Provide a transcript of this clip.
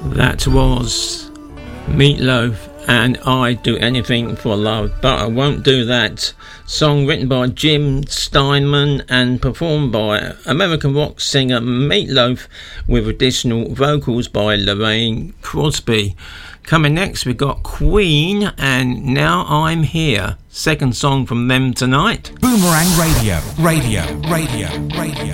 That was Meatloaf and I'd Do Anything for Love, But I Won't Do That. Song written by Jim Steinman and performed by American rock singer Meatloaf with additional vocals by Lorraine Crosby. Coming next, we've got Queen and Now I'm Here. Second song from them tonight. Boomerang Radio.